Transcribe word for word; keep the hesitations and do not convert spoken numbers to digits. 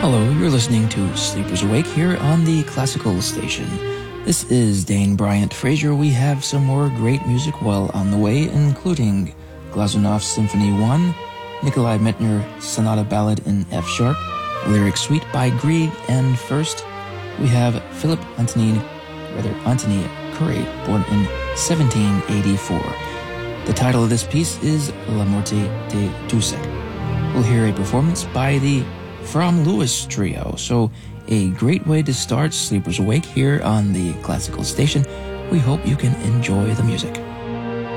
Hello, you're listening to Sleepers Awake here on the Classical Station. This is Dane Bryant Fraser. We have some more great music well on the way, including Glazunov Symphony one, Nikolai Medtner Sonata Ballad in F Sharp, Lyric Suite by Grieg, and first we have Philip Antonin, rather Antony Curry, born in seventeen eighty-four. The title of this piece is La Morte de Dussek. We'll hear a performance by the From Lewis Trio, so a great way to start Sleepers Awake here on the Classical Station. We hope you can enjoy the music.